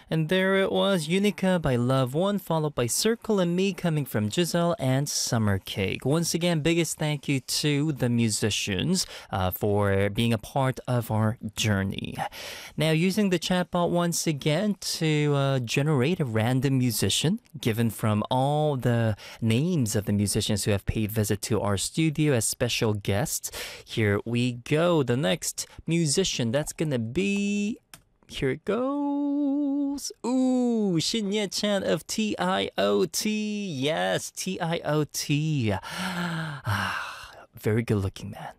And there it was, Unica by Love One, followed by Circle and Me coming from Giselle and Summer Cake. Once again, biggest thank you to the musicians for being a part of our journey. Now, using the chatbot once again to generate a random musician, given from all the names of the musicians who have paid visit to our studio as special guests. Here we go. The next musician, that's gonna be... Here it goes. Ooh, Shin Ye-chan of T.I.O.T. Yes, T.I.O.T. Very good looking man.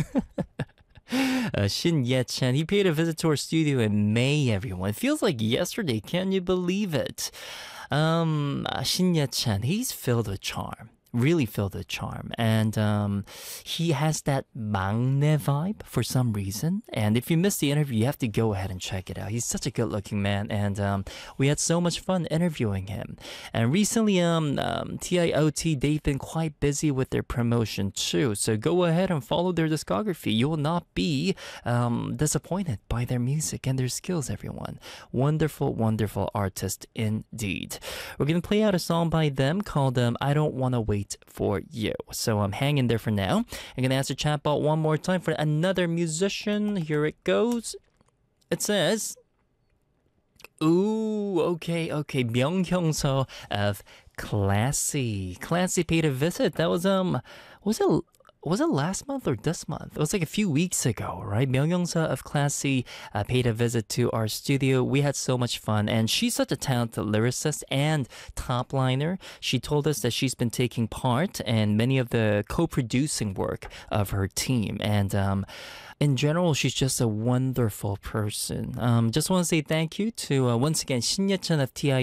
Shin Ye-chan, he paid a visit to our studio in May, everyone. It feels like yesterday, can you believe it? Shin Ye-chan, he's filled with charm. Really filled with charm, and he has that 막내 vibe for some reason. And if you missed the interview, you have to go ahead and check it out. He's such a good-looking man, and we had so much fun interviewing him. And recently, TIOT, they've been quite busy with their promotion too. So go ahead and follow their discography. You will not be disappointed by their music and their skills, everyone. Wonderful, wonderful artist indeed. We're gonna play out a song by them called "I Don't Wanna Wait for You." So I'm hanging there for now. I'm gonna ask the chatbot one more time for another musician. Here it goes. It says, ooh, okay. Myung-hyung-seo of Classy. Classy paid a visit. That was it last month or this month? It was like a few weeks ago, right? Myung-hyung-seo of Classy paid a visit to our studio. We had so much fun, and she's such a talented lyricist and top liner. She told us that she's been taking part in many of the co-producing work of her team, and in general, she's just a wonderful person. Just want to say thank you to, once again, Shin Ye-chan of T.I.